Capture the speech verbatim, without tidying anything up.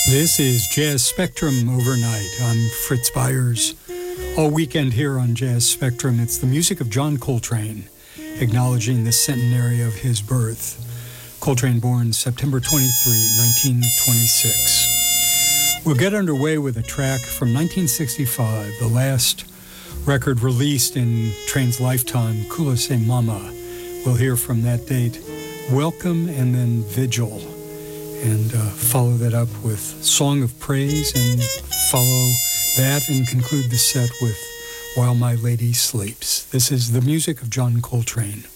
This is Jazz Spectrum Overnight. I'm Fritz Byers. All weekend here on Jazz Spectrum, it's the music of John Coltrane, acknowledging the centenary of his birth. Coltrane born September twenty-third, nineteen twenty-six. We'll get underway with a track from nineteen sixty-five, the last record released in Trane's lifetime, Kula Se Mama. We'll hear from that date, Welcome and then Vigil. And uh, follow that up with Song of Praise, and follow that and conclude the set with While My Lady Sleeps. This is the music of John Coltrane.